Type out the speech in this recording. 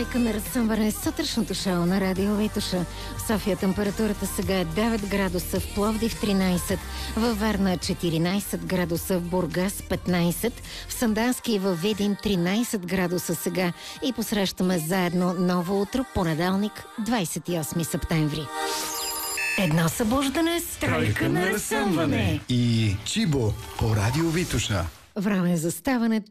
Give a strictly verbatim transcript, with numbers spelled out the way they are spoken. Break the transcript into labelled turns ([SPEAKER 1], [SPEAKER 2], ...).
[SPEAKER 1] Тройка на разсъмване е сутрешното шоу на Радио Витоша. В София температурата сега е девет градуса, в Пловдив тринайсет, във Варна четиринайсет градуса, в Бургас петнайсет, в Сандански и във Видин тринайсет градуса сега и посрещаме заедно ново утро, понеделник, двайсет и осми септември. Едно събуждане с тройка на разсъмване
[SPEAKER 2] и Чибо по Радио Витоша.
[SPEAKER 1] Време за ставане.